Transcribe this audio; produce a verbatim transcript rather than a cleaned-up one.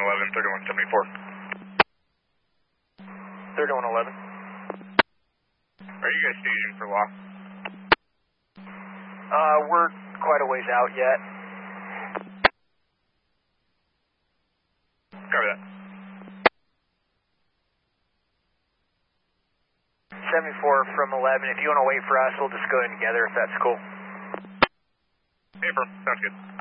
eleven, thirty-one seventy-four. thirty-one eleven. Are you guys staging for law? Uh, we're quite a ways out yet. Cover that. seventy-four from eleven. If you want to wait for us, we'll just go in together if that's cool. Hey, firm. Sounds good.